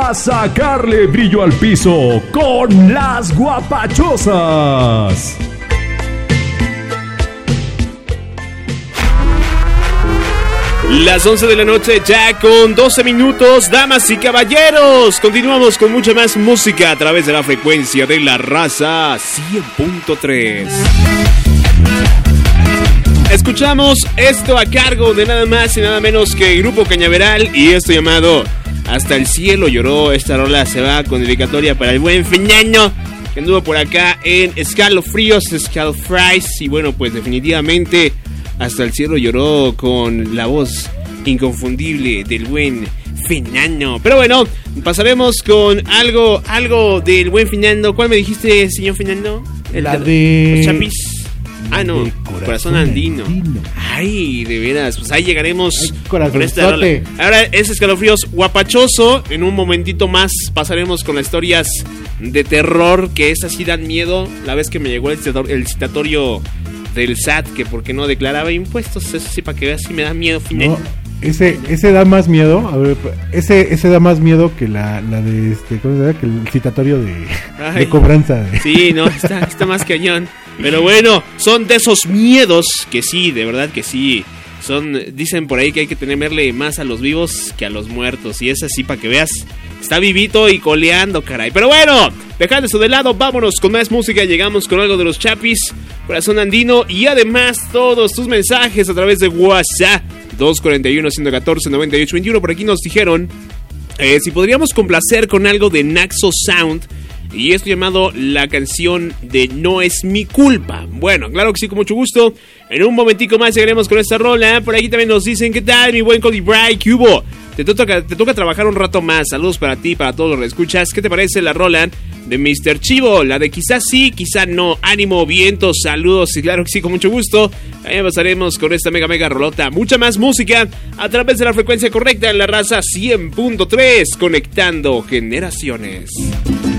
a sacarle brillo al piso con las guapachosas. Las 11 de la noche ya con 12 minutos, damas y caballeros. Continuamos con mucha más música a través de la frecuencia de la raza 100.3. Escuchamos esto a cargo de nada más y nada menos que Grupo Cañaveral y esto llamado Hasta el cielo lloró. Esta rola se va con dedicatoria para el buen Fernando, que anduvo por acá en Escalofríos, Escalofries. Y bueno, pues definitivamente Hasta el cielo lloró con la voz inconfundible del buen Fernando. Pero bueno, pasaremos con algo del buen Fernando. ¿Cuál me dijiste, señor Fernando? La de los Chapis. Ah, no, Corazón Andino. Ay, de veras, pues ahí llegaremos con esta rola. Ahora es Escalofríos guapachoso. En un momentito más pasaremos con las historias de terror, que esas sí dan miedo. La vez que me llegó el citatorio del SAT, que porque no declaraba impuestos, eso sí, para que veas si me da miedo. No, ese da más miedo. A ver, ese da más miedo que la de ¿cómo se llama? Que el citatorio de cobranza. Sí, no, está más cañón. Pero bueno, son de esos miedos que sí, de verdad que sí. Dicen por ahí que hay que temerle más a los vivos que a los muertos. Y es así para que veas. Está vivito y coleando, caray. Pero bueno, dejando eso de lado, vámonos con más música. Llegamos con algo de los Chapis, Corazón Andino. Y además todos tus mensajes a través de WhatsApp 241-114-9821. Por aquí nos dijeron si podríamos complacer con algo de Naxo Sound. Y esto llamado la canción de No es mi culpa. Bueno, claro que sí, con mucho gusto. En un momentico más llegaremos con esta rola. Por aquí también nos dicen, ¿qué tal, mi buen Cody Bright? ¿Qué hubo? Te toca trabajar un rato más. Saludos para ti, para todos los que escuchas. ¿Qué te parece la rola de Mr. Chivo? La de quizás sí, quizás no. Ánimo, vientos, saludos. Y claro que sí, con mucho gusto. Ahí pasaremos con esta mega rolota. Mucha más música a través de la frecuencia correcta en la raza 100.3. Conectando generaciones.